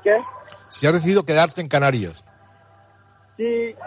¿Qué? Si has decidido quedarte en Canarias. Sí,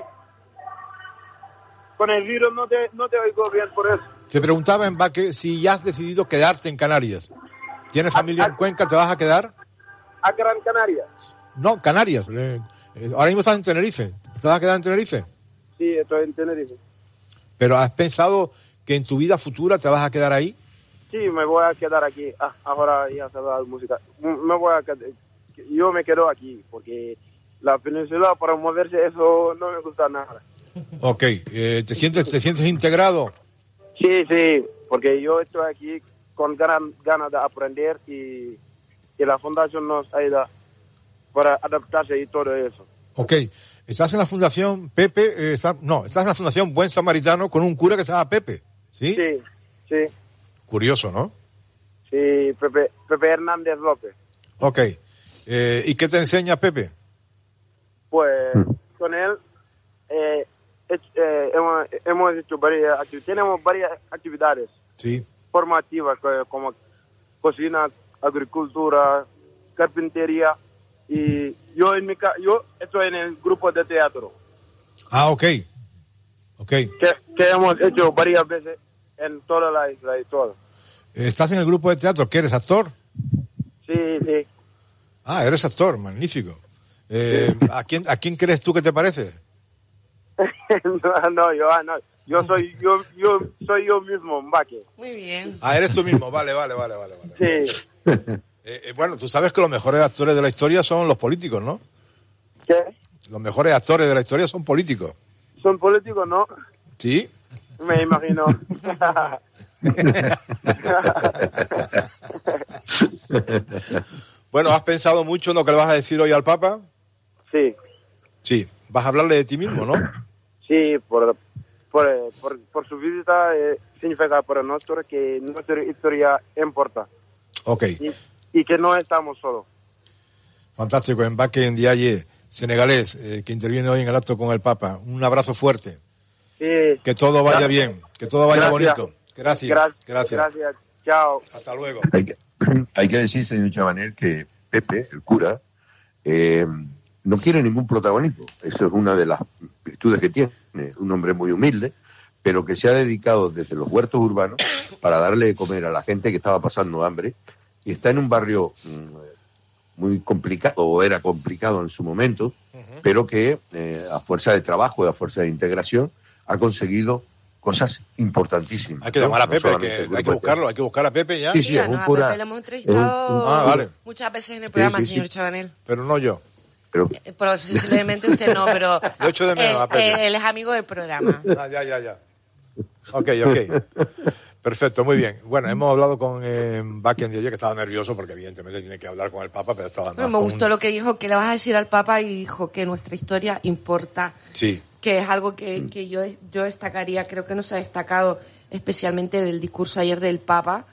con el virus no te oigo bien por eso. Te preguntaba, Mbaque, si ya has decidido quedarte en Canarias. ¿Tienes familia en Cuenca? ¿Te vas a quedar? ¿A Gran Canaria? No, Canarias. Ahora mismo estás en Tenerife. ¿Te vas a quedar en Tenerife? Sí, estoy en Tenerife. ¿Pero has pensado que en tu vida futura te vas a quedar ahí? Sí, me voy a quedar aquí. Ahora ya se va la música. Yo me quedo aquí porque la península para moverse eso no me gusta nada. Ok, ¿te sientes integrado? Sí, porque yo estoy aquí con ganas de aprender y la fundación nos ayuda para adaptarse y todo eso. Ok, estás en la fundación Pepe, estás en la fundación Buen Samaritano con un cura que se llama Pepe, ¿sí? Sí. Curioso, ¿no? Sí, Pepe Hernández López. Ok, ¿y qué te enseña Pepe? Pues con él hemos hecho tenemos varias actividades Sí. formativas como cocina, agricultura, carpintería y yo estoy en el grupo de teatro. Ah, ok. Que hemos hecho varias veces en toda la isla y todo. ¿Estás en el grupo de teatro? ¿Qué eres, actor? Sí. Ah, eres actor, magnífico. ¿A quién crees tú que te parece? no. Yo soy yo mismo, Mbaque. Muy bien. Ah, eres tú mismo, vale. Sí. Bueno, tú sabes que los mejores actores de la historia son los políticos, ¿no? ¿Qué? Los mejores actores de la historia son políticos. ¿Son políticos, no? ¿Sí? Me imagino. Bueno, ¿has pensado mucho en lo que le vas a decir hoy al Papa? Sí. Sí. ¿Vas a hablarle de ti mismo, no? Sí, por su visita significa para nosotros que nuestra historia importa. Ok. Y que no estamos solos. Fantástico. Mbaque Ndiaye, senegalés, que interviene hoy en el acto con el Papa. Un abrazo fuerte. Sí. Que todo vaya bien, que todo vaya bonito. Gracias. Gracias. Chao. Hasta luego. Hay que decir, señor Chabanel, que Pepe, el cura, no quiere ningún protagonismo. Eso es una de las virtudes que tiene. Un hombre muy humilde, pero que se ha dedicado desde los huertos urbanos para darle de comer a la gente que estaba pasando hambre y está en un barrio muy complicado, o era complicado en su momento, pero que a fuerza de trabajo y a fuerza de integración ha conseguido cosas importantísimas. Hay que llamar a Pepe, hay que buscarlo, hay que buscar a Pepe ya. Sí, es un cura. Pepe lo hemos entrevistado vale. muchas veces en el programa, Sí. señor Chabanel. Pero no yo. Pero Posiblemente usted no, pero Lo echo de menos a Pepe. él es amigo del programa. Ya. Ok. Perfecto, muy bien. Bueno, hemos hablado con Mbaque Ndiaye, que estaba nervioso porque evidentemente tiene que hablar con el Papa, pero estaba Me gustó lo que dijo, que le vas a decir al Papa, y dijo que nuestra historia importa. Sí. Que es algo que yo destacaría, creo que no se ha destacado especialmente del discurso ayer del Papa,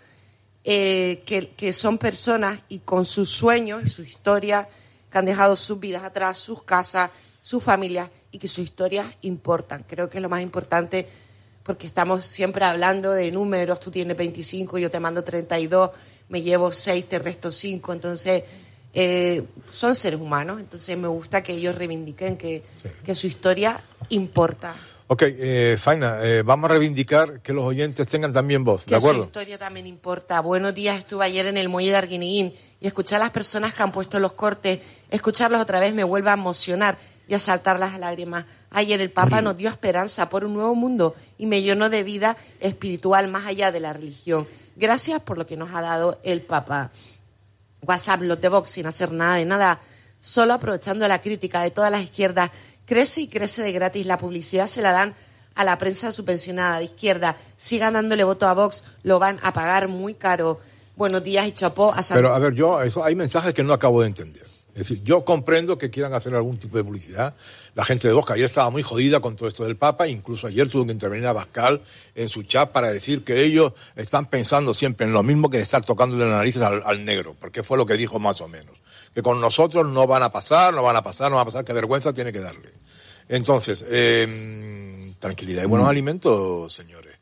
que son personas y con sus sueños y su historia, que han dejado sus vidas atrás, sus casas, sus familias, y que sus historias importan. Creo que es lo más importante, porque estamos siempre hablando de números. Tú tienes 25, yo te mando 32, me llevo 6, te resto 5, entonces son seres humanos. Entonces me gusta que ellos reivindiquen que su historia importa. Ok, Faina, vamos a reivindicar que los oyentes tengan también voz, ¿de Que acuerdo? su historia también importa. Buenos días, estuve ayer en el muelle de Arguineguín y escuchar a las personas que han puesto los cortes, escucharlos otra vez me vuelve a emocionar y a saltar las lágrimas. Ayer el Papa nos dio esperanza por un nuevo mundo y me llenó de vida espiritual más allá de la religión. Gracias por lo que nos ha dado el Papa. WhatsApp, los de Vox, sin hacer nada de nada, solo aprovechando la crítica de todas las izquierdas. Crece y crece de gratis. La publicidad se la dan a la prensa subvencionada de izquierda. Sigan dándole voto a Vox, lo van a pagar muy caro. Buenos días y chapó a San... Pero, a ver, hay mensajes que no acabo de entender. Es decir, yo comprendo que quieran hacer algún tipo de publicidad. La gente de Vox, que ayer estaba muy jodida con todo esto del Papa, incluso ayer tuvo que intervenir a Bascal en su chat para decir que ellos están pensando siempre en lo mismo que estar tocándole las narices al negro, porque fue lo que dijo más o menos. Que con nosotros no van a pasar, qué vergüenza tiene que darle. Entonces, tranquilidad y buenos alimentos, señores.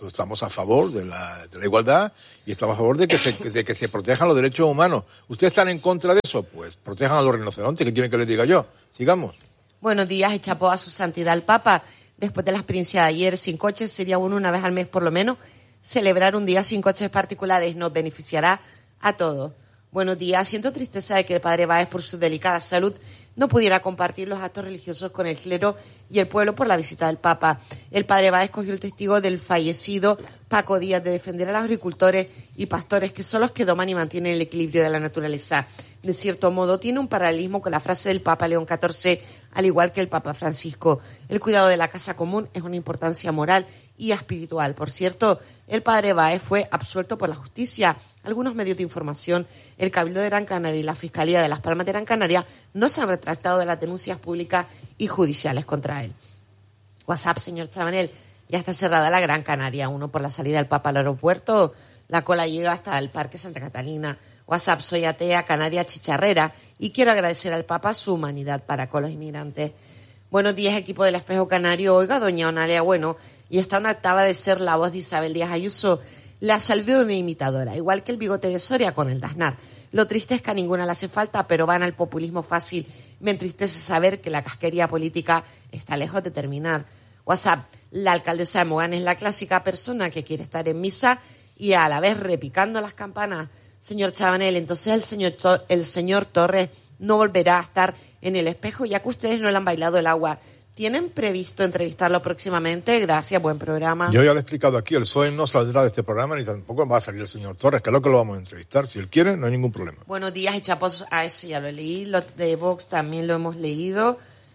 Nosotros estamos a favor de la igualdad y estamos a favor de que se protejan los derechos humanos. ¿Ustedes están en contra de eso? Pues protejan a los rinocerontes, ¿qué quieren que les diga yo? Sigamos. Buenos días y chapó a su santidad el Papa. Después de la experiencia de ayer sin coches, sería bueno una vez al mes por lo menos celebrar un día sin coches particulares. Nos beneficiará a todos. Buenos días. Siento tristeza de que el padre Báez, por su delicada salud, no pudiera compartir los actos religiosos con el clero y el pueblo por la visita del Papa. El padre Báez cogió el testigo del fallecido Paco Díaz de defender a los agricultores y pastores, que son los que doman y mantienen el equilibrio de la naturaleza. De cierto modo, tiene un paralelismo con la frase del Papa León XIV, al igual que el Papa Francisco. El cuidado de la casa común es una importancia moral y espiritual. Por cierto, el padre Báez fue absuelto por la justicia. Algunos medios de información, el Cabildo de Gran Canaria y la Fiscalía de Las Palmas de Gran Canaria no se han retractado de las denuncias públicas y judiciales contra él. WhatsApp, señor Chabanel, ya está cerrada la Gran Canaria 1 por la salida del Papa al aeropuerto. La cola llega hasta el Parque Santa Catalina. WhatsApp, soy atea, canaria chicharrera, y quiero agradecer al Papa su humanidad para con los inmigrantes. Buenos días, equipo del Espejo Canario. Oiga, doña Onalia Bueno, y está una octava de ser la voz de Isabel Díaz Ayuso. La salud de una imitadora, igual que el bigote de Soria con el de Aznar. Lo triste es que a ninguna le hace falta, pero van al populismo fácil. Me entristece saber que la casquería política está lejos de terminar. WhatsApp, la alcaldesa de Mogán es la clásica persona que quiere estar en misa y a la vez repicando las campanas. Señor Chabanel, entonces el señor Torres no volverá a estar en el Espejo, ya que ustedes no le han bailado el agua. ¿Tienen previsto entrevistarlo próximamente? Gracias, buen programa. Yo ya lo he explicado aquí, el PSOE no saldrá de este programa ni tampoco va a salir el señor Torres, que es lo que lo vamos a entrevistar. Si él quiere, no hay ningún problema. Buenos días y chapos, a ese ya lo leí, lo de Vox también lo hemos leído.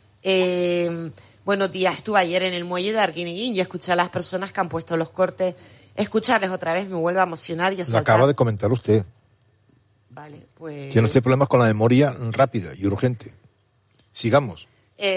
Buenos días, estuve ayer en el muelle de Arguineguín y escuché a las personas que han puesto los cortes. Escucharles otra vez me vuelve a emocionar y a saltar. Lo acaba de comentar usted. Vale, pues... Tiene usted problemas con la memoria rápida y urgente. Sigamos.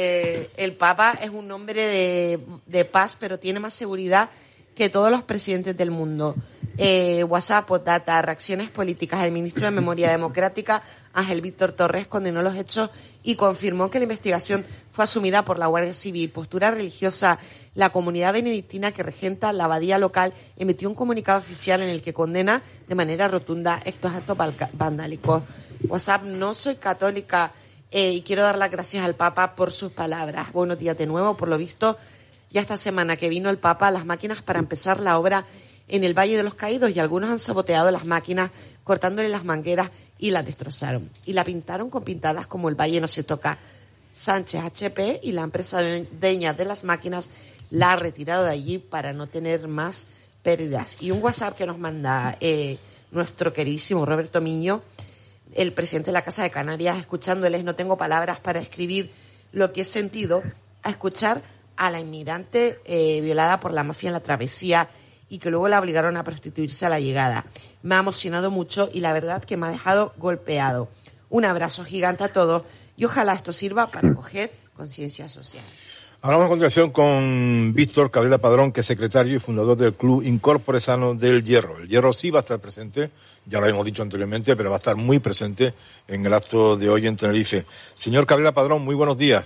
El Papa es un hombre de paz, pero tiene más seguridad que todos los presidentes del mundo. WhatsApp, data, reacciones políticas. El ministro de Memoria Democrática, Ángel Víctor Torres, condenó los hechos y confirmó que la investigación fue asumida por la Guardia Civil. Postura religiosa. La comunidad benedictina que regenta la abadía local emitió un comunicado oficial en el que condena de manera rotunda estos actos vandálicos. WhatsApp, no soy católica y quiero dar las gracias al Papa por sus palabras. Buenos días de nuevo. Por lo visto, ya esta semana que vino el Papa, las máquinas para empezar la obra en el Valle de los Caídos, y algunos han saboteado las máquinas cortándole las mangueras y las destrozaron. Y la pintaron con pintadas como el Valle no se toca. Sánchez HP y la empresa dueña de las máquinas la ha retirado de allí para no tener más pérdidas. Y un WhatsApp que nos manda nuestro queridísimo Roberto Miño, el presidente de la Casa de Canarias, escuchándoles, no tengo palabras para escribir lo que he sentido a escuchar a la inmigrante violada por la mafia en la travesía y que luego la obligaron a prostituirse a la llegada. Me ha emocionado mucho y la verdad que me ha dejado golpeado. Un abrazo gigante a todos y ojalá esto sirva para coger conciencia social. Hablamos a continuación con Víctor Cabrera Padrón, que es secretario y fundador del Club Incorpore Sano del Hierro. El Hierro sí va a estar presente, ya lo hemos dicho anteriormente, pero va a estar muy presente en el acto de hoy en Tenerife. Señor Cabrera Padrón, muy buenos días.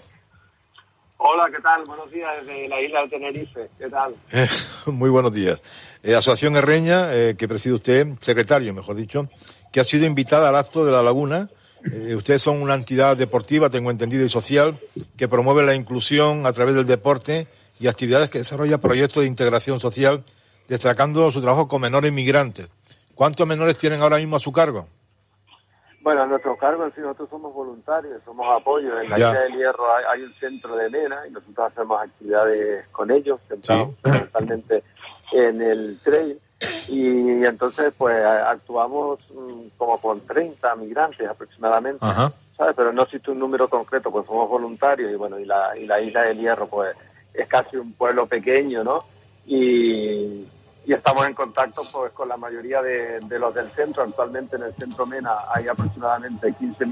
Hola, ¿qué tal? Buenos días desde la isla de Tenerife. ¿Qué tal? Muy buenos días. Asociación Herreña, que preside usted, secretario, mejor dicho, que ha sido invitada al acto de La Laguna. Ustedes son una entidad deportiva, tengo entendido, y social, que promueve la inclusión a través del deporte y actividades que desarrolla proyectos de integración social, destacando su trabajo con menores migrantes. ¿Cuántos menores tienen ahora mismo a su cargo? Bueno, a nuestro cargo, sí, nosotros somos voluntarios, somos apoyo. En la Isla del Hierro hay un centro de MENA y nosotros hacemos actividades con ellos, centrados principalmente en el trail. Y entonces, pues, actuamos como con 30 migrantes aproximadamente, ¿sabes? Pero no existe un número concreto, pues somos voluntarios y bueno, y la Isla del Hierro, pues, es casi un pueblo pequeño, ¿no? Y estamos en contacto, pues, con la mayoría de los del centro. Actualmente en el centro MENA hay aproximadamente 50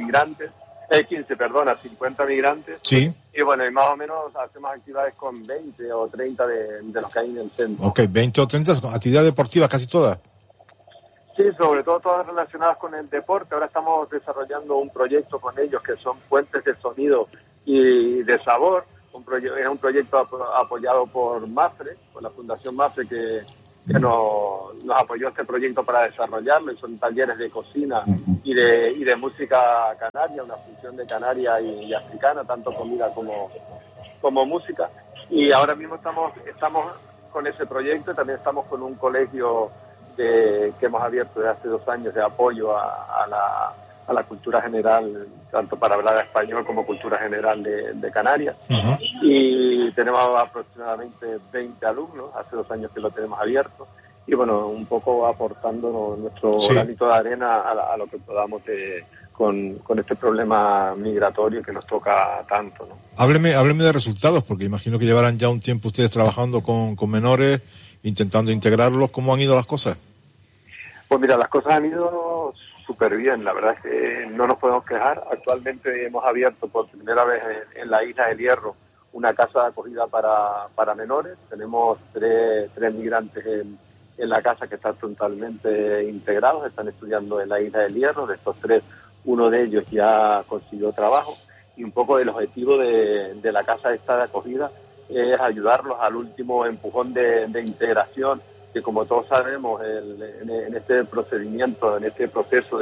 migrantes. Sí. Y bueno, y más o menos hacemos actividades con 20 o 30 de los que hay en el centro. Ok, 20 o 30 actividades deportivas, casi todas. Sí, sobre todo todas relacionadas con el deporte. Ahora estamos desarrollando un proyecto con ellos que son puentes de sonido y de sabor. Es un proyecto apoyado por MAFRE, por la Fundación MAFRE, que que nos apoyó este proyecto para desarrollarlo, y son talleres de cocina y de música canaria, una fusión de canaria y africana, tanto comida como música. Y ahora mismo estamos con ese proyecto, y también estamos con un colegio que hemos abierto desde hace 2 años de apoyo a la cultura general, tanto para hablar español como cultura general de Canarias. Uh-huh. Y tenemos aproximadamente 20 alumnos, hace 2 años que lo tenemos abierto, y bueno, un poco aportando nuestro granito de arena a lo que podamos con este problema migratorio que nos toca tanto, ¿no? Hábleme de resultados, porque imagino que llevarán ya un tiempo ustedes trabajando con menores, intentando integrarlos. ¿Cómo han ido las cosas? Pues mira, las cosas han ido súper bien, la verdad es que no nos podemos quejar. Actualmente hemos abierto por primera vez en la Isla del Hierro una casa de acogida para menores. Tenemos tres migrantes en la casa que están totalmente integrados, están estudiando en la Isla del Hierro. De estos 3, uno de ellos ya consiguió trabajo, y un poco el objetivo de la casa esta de acogida es ayudarlos al último empujón de integración, que como todos sabemos en este procedimiento, en este proceso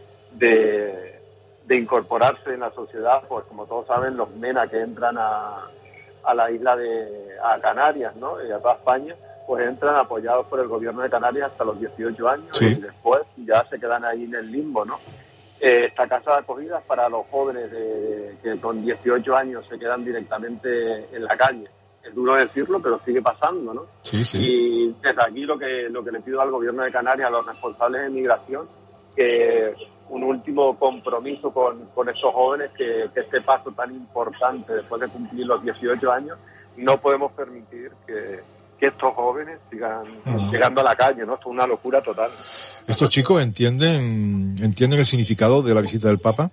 de incorporarse en la sociedad, pues como todos saben, los MENA que entran a la isla a Canarias, ¿no?, y a toda España, pues entran apoyados por el gobierno de Canarias hasta los 18 años, sí, y después ya se quedan ahí en el limbo, ¿no? Esta casa de acogida es para los jóvenes que con 18 años se quedan directamente en la calle. Es duro decirlo, pero sigue pasando, ¿no? Sí, sí. Y desde aquí lo que le pido al gobierno de Canarias, a los responsables de migración, que un último compromiso con estos jóvenes, que este paso tan importante después de cumplir los 18 años, no podemos permitir que estos jóvenes sigan llegando a la calle, ¿no? Esto es una locura total. ¿Estos chicos entienden el significado de la visita del Papa?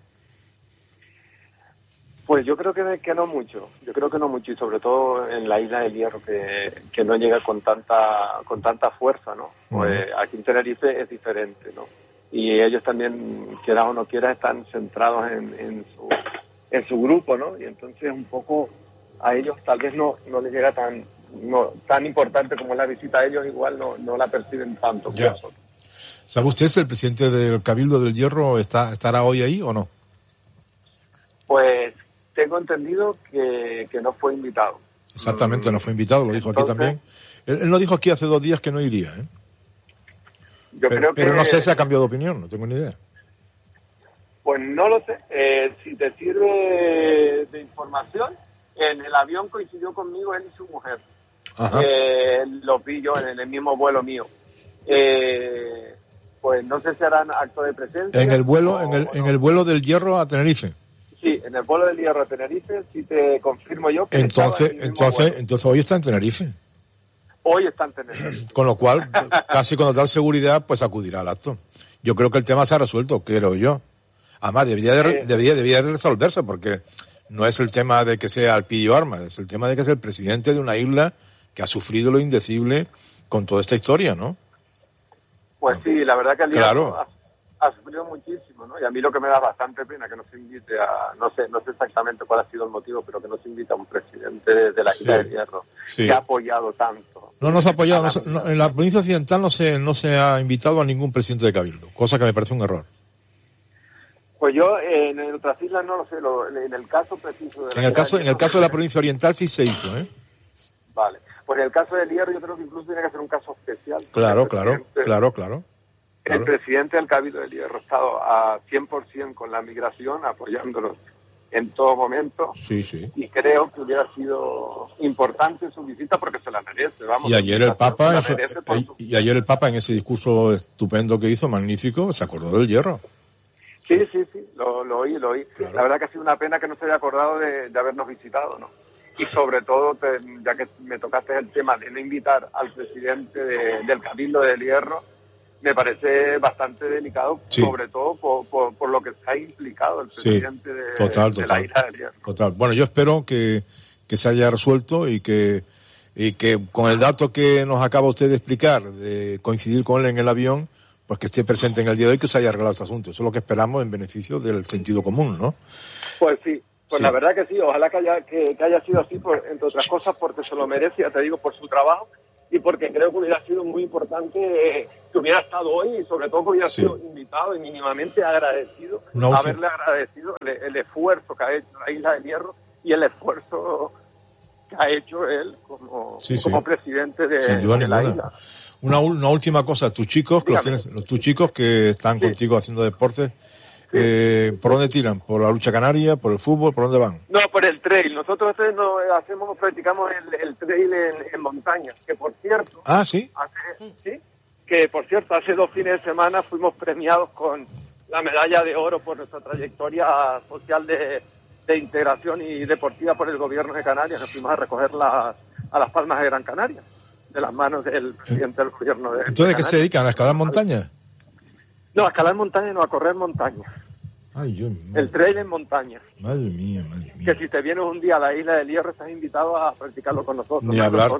Pues yo creo que no mucho. Yo creo que no mucho, y sobre todo en la Isla del Hierro, que no llega con tanta fuerza, ¿no? Pues aquí en Tenerife es diferente, ¿no? Y ellos también, quieras o no quieras, están centrados en su grupo, ¿no? Y entonces un poco a ellos tal vez no les llega tan importante como la visita a ellos, igual no la perciben tanto como nosotros. ¿Sabe usted si el presidente del Cabildo del Hierro estará hoy ahí o no? Pues tengo entendido que no fue invitado. Exactamente, no fue invitado, lo dijo aquí también. Él lo dijo aquí hace 2 días que no iría, ¿eh? Pero no sé si ha cambiado de opinión, no tengo ni idea. Pues no lo sé. Si te sirve de información, en el avión coincidió conmigo él y su mujer. Los vi yo en el mismo vuelo mío. Pues no sé si harán acto de presencia. En el vuelo del Hierro a Tenerife. Sí, en el vuelo del Hierro a Tenerife, sí te confirmo yo que entonces hoy está en Tenerife. Hoy está en Tenerife. Con lo cual, casi con total seguridad, pues acudirá al acto. Yo creo que el tema se ha resuelto, creo yo. Además, debería de resolverse, porque no es el tema de que sea Alpidio Armas, es el tema de que es el presidente de una isla que ha sufrido lo indecible con toda esta historia, ¿no? Pues sí, la verdad que el claro. Ha sufrido muchísimo, ¿no? Y a mí lo que me da bastante pena que no se invite no sé exactamente cuál ha sido el motivo, pero que no se invita a un presidente de la Isla del Hierro, que ha apoyado tanto. No se ha apoyado, en la provincia occidental no se ha invitado a ningún presidente de Cabildo, cosa que me parece un error. Pues yo en otras islas no lo sé, en el caso preciso de en el caso de la provincia oriental sí se hizo, ¿eh? Vale. Pues en el caso del Hierro yo creo que incluso tiene que ser un caso especial. Claro. El presidente del Cabildo del Hierro ha estado a 100% con la migración, apoyándolos en todo momento. Sí. Y creo que hubiera sido importante su visita porque se la merece. Vamos, y ayer el Papa en ese discurso estupendo que hizo, magnífico, se acordó del Hierro. Sí, lo oí. Claro. La verdad que ha sido una pena que no se haya acordado de habernos visitado, ¿no? Y sobre todo, ya que me tocaste el tema de no invitar al presidente del Cabildo del Hierro, me parece bastante delicado, sobre todo por lo que se ha implicado el presidente de la Isla del Hierro. Total. Bueno, yo espero que se haya resuelto y que con el dato que nos acaba usted de explicar, de coincidir con él en el avión, pues que esté presente en el día de hoy, que se haya arreglado este asunto. Eso es lo que esperamos en beneficio del sentido común, ¿no? Pues sí. Pues la verdad que sí, ojalá que haya sido así, entre otras cosas, porque se lo merece, ya te digo, por su trabajo, y porque creo que hubiera sido muy importante que hubiera estado hoy y sobre todo que hubiera sido invitado y mínimamente agradecido, haberle agradecido el esfuerzo que ha hecho la Isla del Hierro y el esfuerzo que ha hecho él como presidente de la isla. Una última cosa, tus chicos, tus chicos que están contigo haciendo deporte, ¿por dónde tiran? ¿Por la lucha canaria? ¿Por el fútbol? ¿Por dónde van? No, por el trail. Nosotros practicamos el trail en montaña, que por cierto... Ah, ¿sí? Hace 2 fines de semana fuimos premiados con la medalla de oro por nuestra trayectoria social de integración y deportiva por el gobierno de Canarias. Nos fuimos a recogerla a Las Palmas de Gran Canaria, de las manos del presidente del gobierno de ¿Entonces qué se dedican? ¿A escalar montaña? No, a escalar montaña, no, a correr montaña. El trail en montaña. Madre mía. Que si te vienes un día a la Isla del Hierro estás invitado a practicarlo con nosotros. Ni hablar.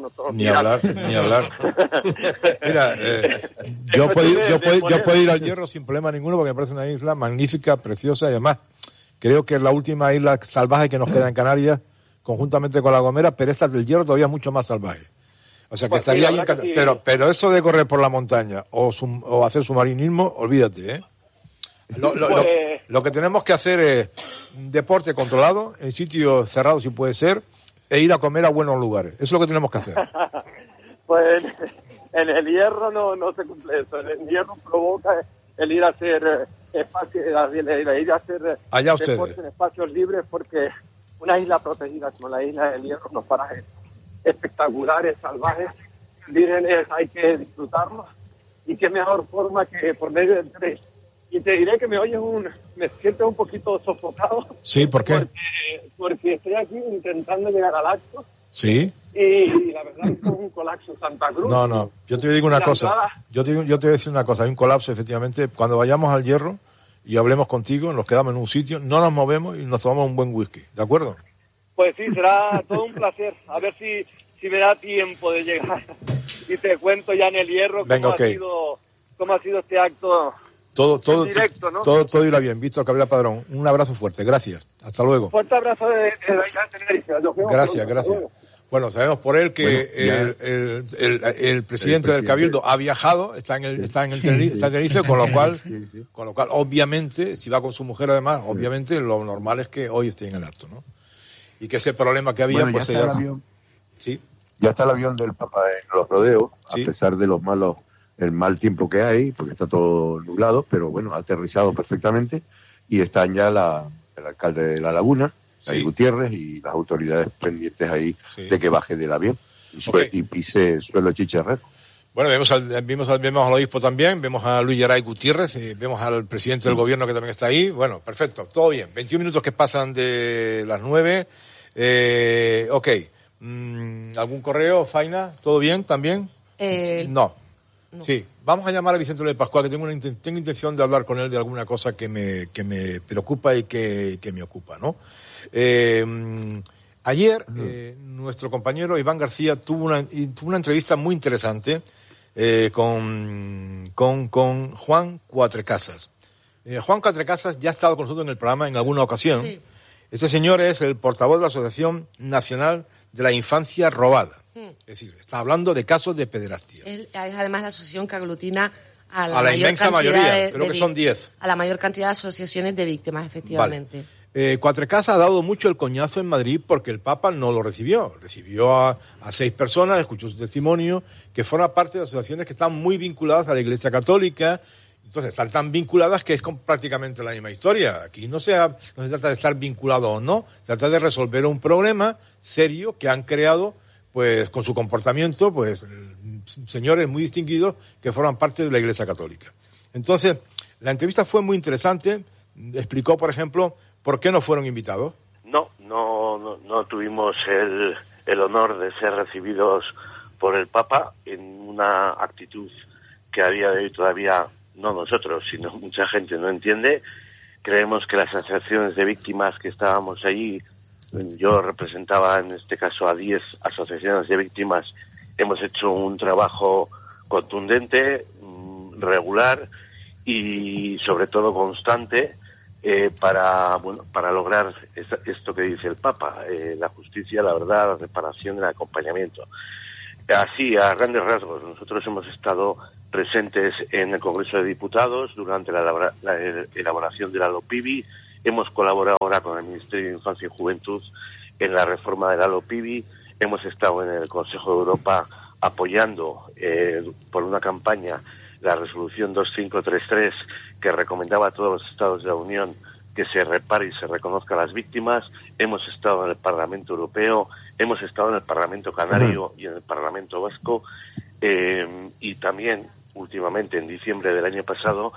Mira, yo puedo ir al Hierro sin problema ninguno porque me parece una isla magnífica, preciosa y además creo que es la última isla salvaje que nos queda en Canarias conjuntamente con La Gomera, pero esta del Hierro todavía es mucho más salvaje. O sea que estaría ahí encantado. Pero eso de correr por la montaña o hacer submarinismo, olvídate, ¿eh? Lo que tenemos que hacer es deporte controlado, en sitios cerrados si puede ser, e ir a comer a buenos lugares. Eso es lo que tenemos que hacer. Pues en el Hierro no se cumple eso. En el Hierro provoca el ir a hacer espacios, ir a hacer allá deporte ustedes en espacios libres, porque una isla protegida como la Isla del Hierro, unos parajes espectaculares, salvajes, vírgenes, hay que disfrutarlos, y qué mejor forma que por medio del tren. Y te diré que me siento un poquito sofocado. Sí, ¿por qué? Porque estoy aquí intentando llegar al acto. Sí. Y la verdad es que es un colapso Santa Cruz. No, yo te digo una cosa. Yo te voy a decir una cosa. Hay un colapso, efectivamente. Cuando vayamos al Hierro y hablemos contigo, nos quedamos en un sitio, no nos movemos y nos tomamos un buen whisky. ¿De acuerdo? Pues sí, será todo un placer. A ver si me da tiempo de llegar. Y te cuento ya en el Hierro cómo ha sido este acto. Todo directo, ¿no? Todo irá bien. Víctor Cabrera Padrón, un abrazo fuerte. Gracias. Hasta luego. Fuerte abrazo de Tenerife. Gracias. Bueno, sabemos por él que el presidente del Cabildo ha viajado, está en Tenerife, con lo cual, obviamente, si va con su mujer además, obviamente lo normal es que hoy esté en el acto, ¿no? Y que ese problema que había, pues ya está el avión del Papa en los rodeos, a pesar de el mal tiempo que hay, porque está todo nublado, pero bueno, ha aterrizado perfectamente y están ya el alcalde de La Laguna, David Gutiérrez, y las autoridades pendientes ahí de que baje del avión y pise suelo chicharrero. Bueno, vemos al obispo también, vemos a Luis Geray Gutiérrez, vemos al presidente del gobierno que también está ahí. Bueno, perfecto, todo bien. 21 minutos que pasan de las 9. ¿Algún correo, Faina? ¿Todo bien también? No. Sí, vamos a llamar a Vicente López Pascual, que tengo intención de hablar con él de alguna cosa que me preocupa y que me ocupa, ¿no? Ayer nuestro compañero Iván García tuvo una entrevista muy interesante con Juan Cuatrecasas. Juan Cuatrecasas ya ha estado con nosotros en el programa en alguna ocasión. Sí. Este señor es el portavoz de la Asociación Nacional de la Infancia Robada. Es decir, está hablando de casos de pederastia. Es además la asociación que aglutina a la inmensa mayoría, creo que son 10. A la mayor cantidad de asociaciones de víctimas, efectivamente. Vale. Cuatrecasas ha dado mucho el coñazo en Madrid porque el Papa no lo recibió. Recibió a 6 personas, escuchó su testimonio, que forman parte de asociaciones que están muy vinculadas a la Iglesia Católica. Entonces, están tan vinculadas que es prácticamente la misma historia. Aquí no se trata de estar vinculado o no, se trata de resolver un problema serio que han creado, pues, con su comportamiento, pues, señores muy distinguidos que forman parte de la Iglesia Católica. Entonces, la entrevista fue muy interesante. Explicó, por ejemplo, por qué no fueron invitados. No tuvimos el honor de ser recibidos por el Papa en una actitud que a día de hoy todavía no nosotros, sino mucha gente no entiende. Creemos que las asociaciones de víctimas que estábamos allí, yo representaba en este caso a 10 asociaciones de víctimas, hemos hecho un trabajo contundente, regular y sobre todo constante para lograr esto que dice el Papa, la justicia, la verdad, la reparación y el acompañamiento. Así, a grandes rasgos, nosotros hemos estado presentes en el Congreso de Diputados durante la elaboración de la LOPIBI. Hemos colaborado ahora con el Ministerio de Infancia y Juventud en la reforma de la LOPIBI. Hemos estado en el Consejo de Europa apoyando por una campaña la resolución 2533 que recomendaba a todos los Estados de la Unión que se repare y se reconozca a las víctimas. Hemos estado en el Parlamento Europeo, hemos estado en el Parlamento Canario y en el Parlamento Vasco, y también últimamente en diciembre del año pasado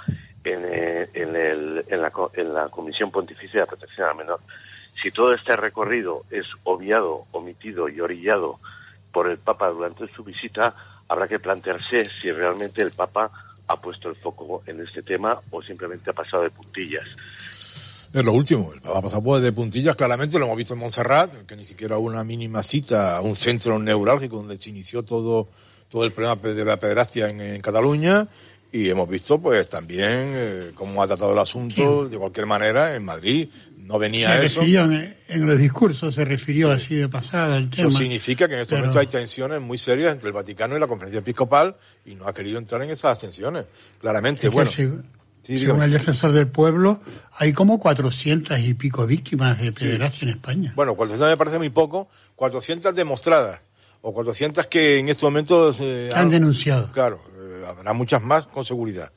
en la Comisión Pontificia de Protección al Menor. Si todo este recorrido es obviado, omitido y orillado por el Papa durante su visita, habrá que plantearse si realmente el Papa ha puesto el foco en este tema o simplemente ha pasado de puntillas. Es lo último, el Papa ha pasado de puntillas, claramente lo hemos visto en Montserrat, que ni siquiera una mínima cita, un centro neurálgico donde se inició todo el problema de la pederastia en Cataluña, y hemos visto pues también cómo ha tratado el asunto de cualquier manera en Madrid. No venía eso. En los discursos se refirió así de pasada al tema. Eso significa que en este momento hay tensiones muy serias entre el Vaticano y la Conferencia Episcopal, y no ha querido entrar en esas tensiones, claramente. Bueno, según el Defensor del Pueblo, hay como 400 y pico víctimas de pederastia en España. Bueno, 400 me parece muy poco, 400 demostradas, o 400 que en estos momentos han denunciado. Claro, habrá muchas más con seguridad.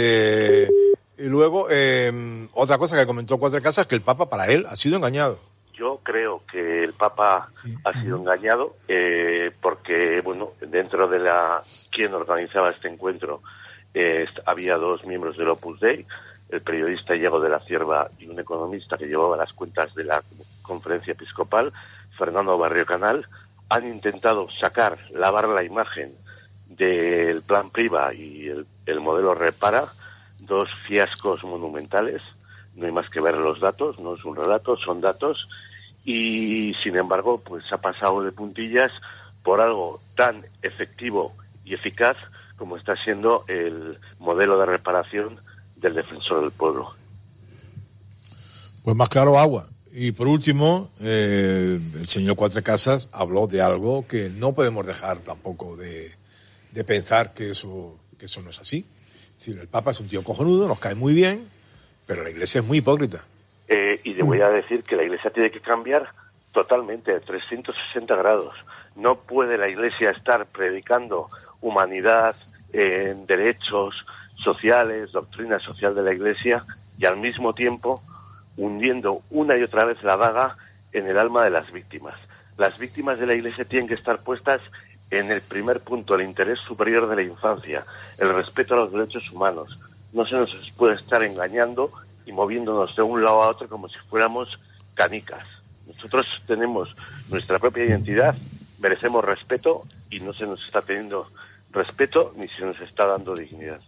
Y luego, otra cosa que comentó Cuatro Casas, que el Papa, para él, ha sido engañado. Yo creo que el Papa ha sido engañado porque, bueno, dentro de quien organizaba este encuentro había dos miembros del Opus Dei, el periodista Diego de la Cierva y un economista que llevaba las cuentas de la Conferencia Episcopal, Fernando Barrio Canal. Han intentado lavar la imagen del Plan Priva y el modelo Repara, dos fiascos monumentales. No hay más que ver los datos, no es un relato, son datos, y sin embargo pues ha pasado de puntillas por algo tan efectivo y eficaz como está siendo el modelo de reparación del Defensor del Pueblo. Pues más claro agua. Y por último, el señor Cuatro Casas habló de algo que no podemos dejar tampoco de pensar que eso no es así. Es decir, el Papa es un tío cojonudo, nos cae muy bien, pero la Iglesia es muy hipócrita. Y le voy a decir que la Iglesia tiene que cambiar totalmente, de 360 grados. No puede la Iglesia estar predicando humanidad, derechos sociales, doctrina social de la Iglesia, y al mismo tiempo hundiendo una y otra vez la daga en el alma de las víctimas. Las víctimas de la Iglesia tienen que estar puestas en el primer punto, el interés superior de la infancia, el respeto a los derechos humanos. No se nos puede estar engañando y moviéndonos de un lado a otro como si fuéramos canicas. Nosotros tenemos nuestra propia identidad, merecemos respeto y no se nos está teniendo respeto ni se nos está dando dignidad.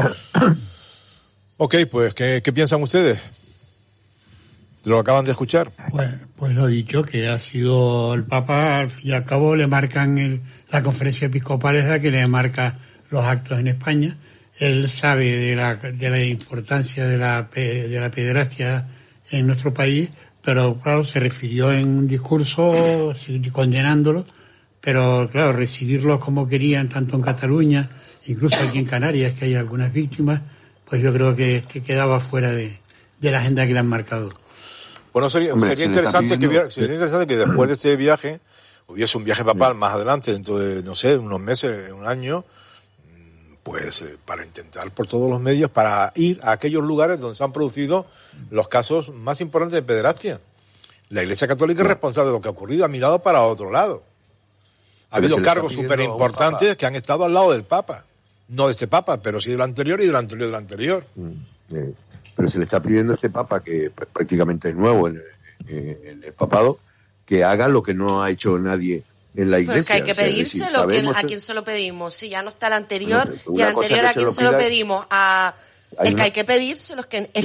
Ok, pues, ¿qué piensan ustedes? ¿Lo acaban de escuchar? Pues lo dicho, que ha sido el Papa, al fin y al cabo le marcan la Conferencia Episcopal es la que le marca los actos en España. Él sabe de la importancia de la pederastia en nuestro país, pero claro, se refirió en un discurso condenándolo, pero claro, recibirlos como querían, tanto en Cataluña, incluso aquí en Canarias, que hay algunas víctimas, pues yo creo que quedaba fuera de la agenda que le han marcado. Bueno, sería interesante que después de este viaje hubiese un viaje papal más adelante, dentro de, no sé, unos meses, un año, pues para intentar por todos los medios, para ir a aquellos lugares donde se han producido los casos más importantes de pederastia. La Iglesia Católica es responsable de lo que ha ocurrido, ha mirado para otro lado. Ha habido cargos súper importantes que han estado al lado del Papa. No de este Papa, pero sí del anterior y del anterior del anterior. Pero se le está pidiendo a este Papa, que prácticamente es nuevo en el papado, que haga lo que no ha hecho nadie en la Iglesia. Pues que hay que pedírselo, ¿a quién se lo pedimos? Si ya no está el anterior, y el anterior, ¿a quién se lo pedimos? Es que hay que pedírselo, es que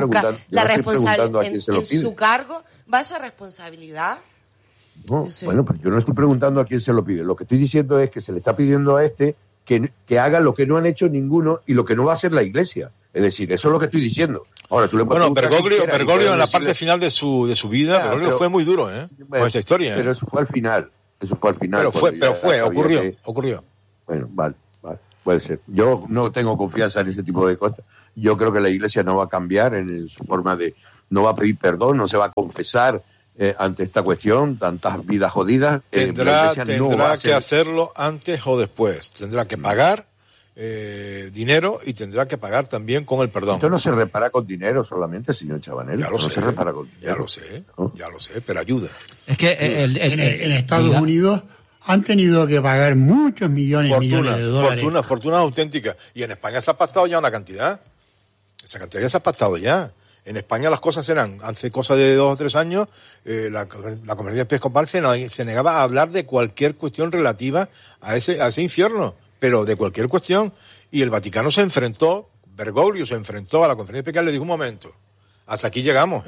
en su cargo va esa responsabilidad. No, sí. Bueno, pues yo no estoy preguntando a quién se lo pide. Lo que estoy diciendo es que se le está pidiendo a este que haga lo que no han hecho ninguno y lo que no va a hacer la Iglesia. Es decir, eso es lo que estoy diciendo. Ahora, tú le puedes Bergoglio en la parte final de su vida, Bergoglio fue muy duro, con esa historia. Pero eso fue al final. Eso fue al final. Ocurrió. Bueno, vale, puede ser. Yo no tengo confianza en ese tipo de cosas. Yo creo que la Iglesia no va a cambiar en su forma de... No va a pedir perdón, no se va a confesar ante esta cuestión, tantas vidas jodidas. Tendrá que hacerlo antes o después. Tendrá que pagar dinero y tendrá que pagar también con el perdón. Esto no se repara con dinero solamente, señor Chabanel. Se repara con dinero. Ya lo sé, pero ayuda. Es que en Estados Unidos han tenido que pagar muchos millones de dólares. Fortunas auténticas. Y en España se ha pactado ya una cantidad. Esa cantidad ya se ha pactado ya. En España las cosas eran, hace cosa de 2 o 3 años, la Conferencia Episcopal se negaba a hablar de cualquier cuestión relativa a ese infierno, pero de cualquier cuestión. Y el Vaticano se enfrentó, Bergoglio se enfrentó a la Conferencia Episcopal y le dijo: un momento, hasta aquí llegamos,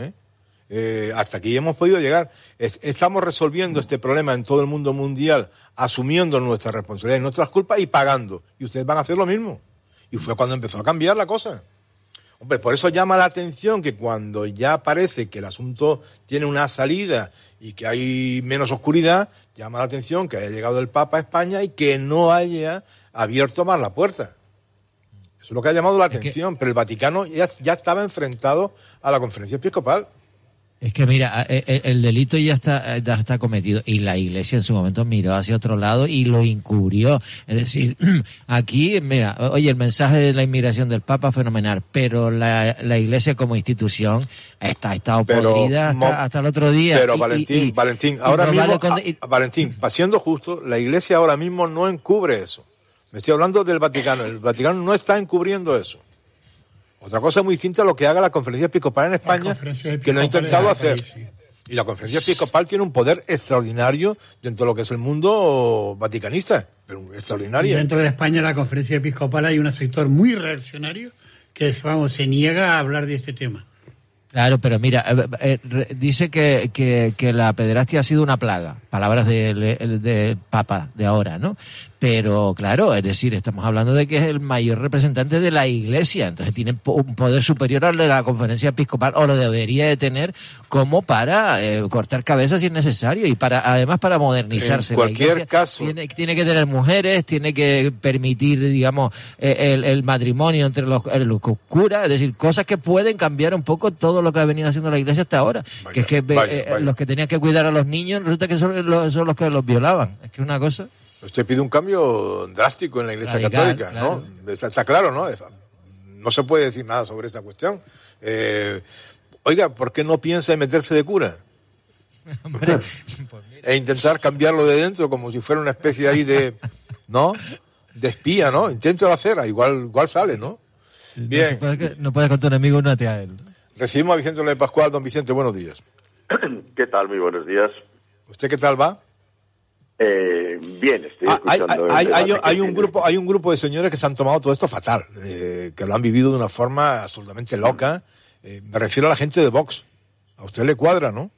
hasta aquí hemos podido llegar. Estamos resolviendo este problema en todo el mundo mundial, asumiendo nuestras responsabilidades, nuestras culpas y pagando. Y ustedes van a hacer lo mismo. Y fue cuando empezó a cambiar la cosa. Hombre, por eso llama la atención que cuando ya parece que el asunto tiene una salida y que hay menos oscuridad, llama la atención que haya llegado el Papa a España y que no haya abierto más la puerta. Eso es lo que ha llamado la atención, pero el Vaticano ya estaba enfrentado a la Conferencia Episcopal. Es que mira, el delito ya está cometido y la Iglesia en su momento miró hacia otro lado y lo encubrió. Es decir, aquí, mira, oye, el mensaje de la inmigración del Papa fenomenal, pero la Iglesia como institución ha estado podrida hasta el otro día. Pero Valentín, ahora mismo, Valentín, siendo justo, la Iglesia ahora mismo no encubre eso. Me estoy hablando del Vaticano. El Vaticano no está encubriendo eso. Otra cosa muy distinta a lo que haga la Conferencia Episcopal en España, que lo ha intentado hacer. Y la Conferencia Episcopal tiene un poder extraordinario dentro de lo que es el mundo vaticanista, pero extraordinario. Y dentro de España, la Conferencia Episcopal, hay un sector muy reaccionario que, se niega a hablar de este tema. Claro, pero mira, dice que la pederastia ha sido una plaga, palabras del Papa de ahora, ¿no? Pero claro, es decir, estamos hablando de que es el mayor representante de la Iglesia, entonces tiene un poder superior al de la Conferencia Episcopal, o lo debería de tener, como para cortar cabezas si es necesario, y además para modernizarse. En cualquier caso, tiene que tener mujeres, tiene que permitir, digamos, el matrimonio entre los curas, es decir, cosas que pueden cambiar un poco todo lo que ha venido haciendo la Iglesia hasta ahora. Vaya. Los que tenían que cuidar a los niños, resulta que son los que los violaban. Es que una cosa... Usted pide un cambio drástico en la Iglesia Católica, claro. ¿No? Está claro, ¿no? No se puede decir nada sobre esa cuestión. Oiga, ¿por qué no piensa en meterse de cura? Hombre, pues e intentar cambiarlo de dentro como si fuera una especie ahí de, ¿no? De espía, ¿no? Inténtalo hacer, igual sale, ¿no? Bien. No puede con tu enemigo unirte a él. Recibimos a Vicente López Pascual. Don Vicente, buenos días. ¿Qué tal? Muy buenos días. ¿Usted qué tal va? Bien, estoy escuchando. Hay un grupo de señores que se han tomado todo esto fatal, que lo han vivido de una forma absolutamente loca. Me refiero a la gente de Vox. A usted le cuadra, ¿no?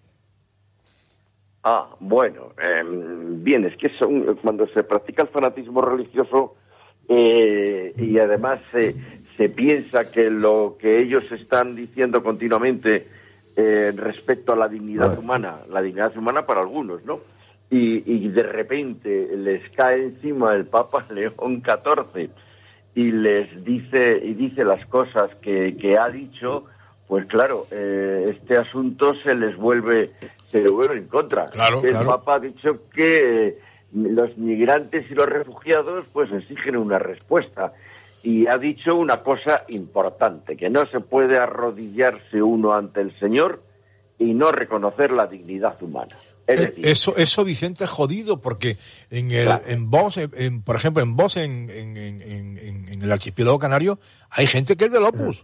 Bueno, bien, es que cuando se practica el fanatismo religioso y además se piensa que lo que ellos están diciendo continuamente respecto a la dignidad humana para algunos, ¿no? Y de repente les cae encima el Papa León XIV y les dice las cosas que ha dicho, pues claro, este asunto se les vuelve en contra. Claro. Papa ha dicho que los migrantes y los refugiados pues exigen una respuesta, y ha dicho una cosa importante, que no se puede arrodillarse uno ante el Señor y no reconocer la dignidad humana. Es decir, eso Vicente, es jodido, porque en Vox, por ejemplo, en Vox, en el archipiélago canario, hay gente que es del Opus.